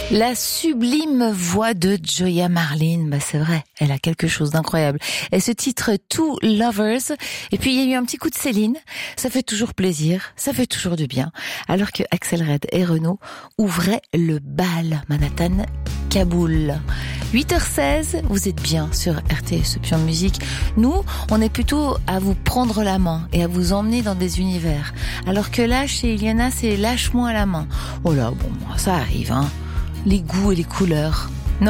La sublime voix de Joya Marlin, c'est vrai, elle a quelque chose d'incroyable. Et ce titre Two Lovers, et puis il y a eu un petit coup de Céline, ça fait toujours plaisir, ça fait toujours du bien. Alors que Axel Red et Renaud ouvraient le bal Manhattan Kaboul. 8h16, vous êtes bien sur RTS Pion de Musique. Nous, on est plutôt à vous prendre la main et à vous emmener dans des univers. Alors que là, chez Iliana, c'est lâche-moi la main. Oh là, bon, ça arrive, hein. Les goûts et les couleurs, non ?